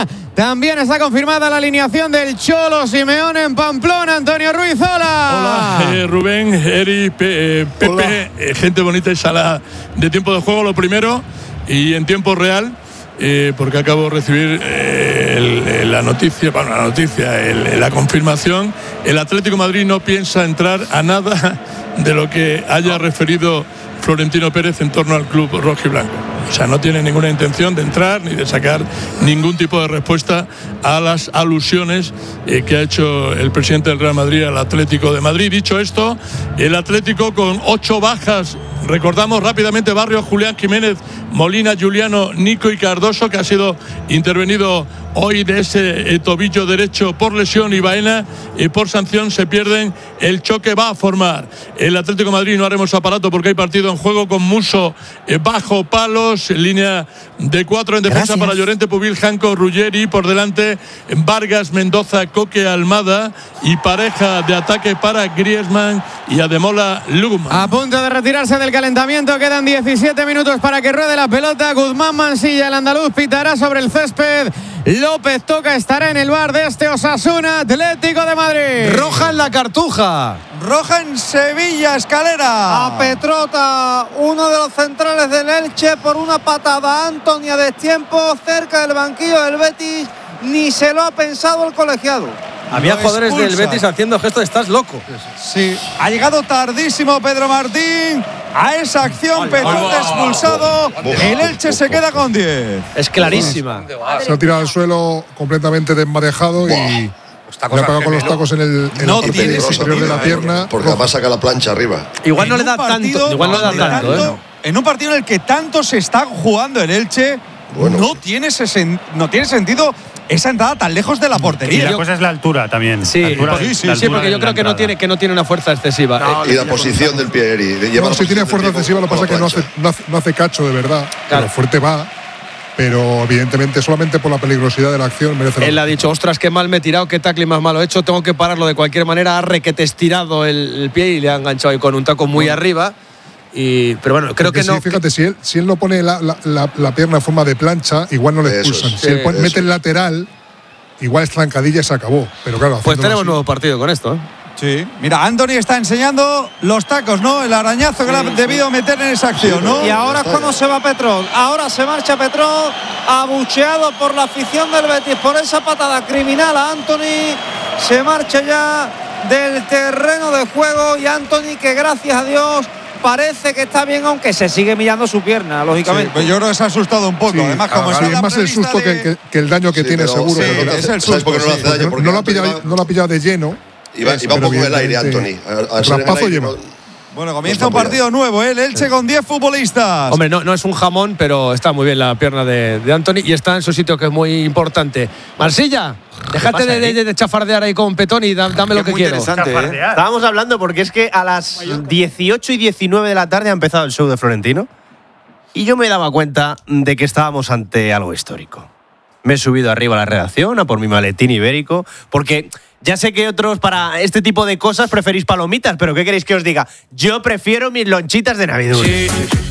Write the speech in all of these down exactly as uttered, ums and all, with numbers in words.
También está confirmada la alineación del Cholo Simeone en Pamplona. Antonio Ruiz, hola. Hola, eh, Rubén, Eri, Pe, eh, Pepe, eh, gente bonita y sala de tiempo de juego, lo primero, y en tiempo real. Eh, porque acabo de recibir eh, el, el, la noticia, bueno, la noticia, el, la confirmación. El Atlético de Madrid no piensa entrar a nada de lo que haya referido Florentino Pérez en torno al club rojo y blanco. O sea, no tiene ninguna intención de entrar ni de sacar ningún tipo de respuesta a las alusiones eh, que ha hecho el presidente del Real Madrid al Atlético de Madrid. Dicho esto, el Atlético con ocho bajas. Recordamos rápidamente: Barrio, Julián Jiménez, Molina, Juliano, Nico y Cardoso, que ha sido intervenido hoy de ese eh, tobillo derecho por lesión, y Baena eh, por sanción. Se pierden el choque. Va a formar el Atlético de Madrid. No haremos aparato porque hay partido en juego, con Muso eh, bajo palos, en línea de cuatro en defensa. Gracias. Para Llorente, Pubil, Janco, Ruggeri, por delante Vargas, Mendoza, Coque, Almada, y pareja de ataque para Griezmann y Ademola Lookman. A punto de retirarse del calentamiento, quedan diecisiete minutos para que ruede la pelota. Guzmán Mansilla, el andaluz, pitará sobre el césped. López Toca estará en el bar de este Osasuna Atlético de Madrid. Roja en la Cartuja. Roja en Sevilla, Escalera. A Petrota, uno de los centrales del Elche, por una patada. Antoni a destiempo cerca del banquillo del Betis. Ni se lo ha pensado el colegiado. Había jugadores del Betis haciendo gestos de estás loco. Sí, ha llegado tardísimo Pedro Martín a esa acción. Petrota expulsado. El Elche se queda con diez. Es clarísima. Se ha tirado al suelo completamente desmadejado y le ha pegado con los tacos en el, en no el parte superior de la pierna. Porque además saca la plancha arriba. Igual no le da tanto. Igual no le da tanto, tanto ¿eh? En un partido en el que tanto se está jugando el Elche, bueno, no tiene, ese, no tiene sentido esa entrada tan lejos de la portería. Y la cosa es la altura también. Sí, la altura, sí, sí, la sí, porque yo creo que no tiene, que no tiene una fuerza excesiva. No, y la posición del pie. Y no, si tiene fuerza excesiva, lo que pasa es que no hace, no, hace, no hace cacho de verdad. Claro. Pero fuerte va. Pero evidentemente solamente por la peligrosidad de la acción merece la Él ha dicho: ostras, qué mal me he tirado, qué tackling más malo he hecho, tengo que pararlo de cualquier manera. Ha requete estirado el, el pie y le ha enganchado ahí con un taco muy bueno. arriba. Y, pero bueno, creo Porque que no. Sí, fíjate, si él, si él no pone la, la, la, la pierna en forma de plancha, igual no le expulsan. Es, si él pone, mete el lateral, igual es trancadilla y se acabó. Pero claro, pues tenemos así. nuevo partido con esto, ¿eh? Sí. Mira, Antoni está enseñando los tacos, ¿no? El arañazo que le ha debido meter en esa acción, ¿no? Y ahora es cuando se va Petrol. Ahora se marcha Petrol, abucheado por la afición del Betis por esa patada criminal a Antoni. Se marcha ya del terreno de juego, y Antoni, que gracias a Dios parece que está bien, aunque se sigue mirando su pierna, lógicamente. Sí, pues yo creo que se ha asustado un poco. Sí, Además, como es más el susto de... que, que el daño que sí, tiene, seguro. Sí, pero es el susto. Porque no, le hace daño, porque no, lo ha pillado, no lo ha pillado de lleno. Y va, y va un poco del aire, Antoni. Rapazo lleva. Bueno, comienza un partido nuevo, ¿eh? El Elche con diez futbolistas. Hombre, no, no es un jamón, pero está muy bien la pierna de, de Antoni y está en su sitio, que es muy importante. Marsilla, déjate de, de, de chafardear ahí con Petón y dame, dame lo que quiero. ¿eh? Estábamos hablando porque es que a las dieciocho y diecinueve de la tarde ha empezado el show de Florentino y yo me daba cuenta de que estábamos ante algo histórico. Me he subido arriba a la redacción a por mi maletín ibérico, porque ya sé que otros para este tipo de cosas preferís palomitas, pero ¿qué queréis que os diga? Yo prefiero mis lonchitas de Navidul. Sí.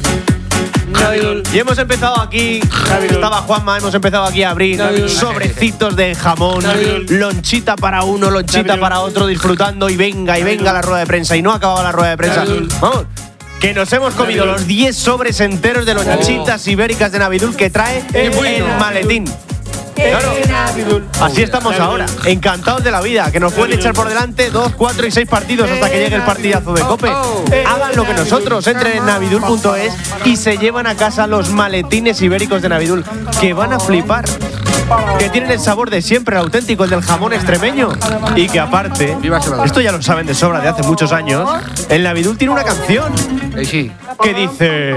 Navidul. Y hemos empezado aquí, Navidul. Estaba Juanma, hemos empezado aquí a abrir Navidul. sobrecitos de jamón, Navidul. lonchita para uno, lonchita Navidul. para otro, disfrutando, y venga, y venga Navidul. la rueda de prensa, y no acababa la rueda de prensa. Navidul. Vamos, que nos hemos comido Navidul. los diez sobres enteros de lonchitas oh. ibéricas de Navidul que trae el, el maletín. Claro, así estamos ahora, encantados de la vida, que nos pueden echar por delante dos, cuatro y seis partidos hasta que llegue el partidazo de Cope. Hagan lo que nosotros, entren en navidul punto es y se llevan a casa los maletines ibéricos de Navidul, que van a flipar, que tienen el sabor de siempre, el auténtico, el del jamón extremeño, y que aparte, esto ya lo saben de sobra de hace muchos años, el Navidul tiene una canción que dice...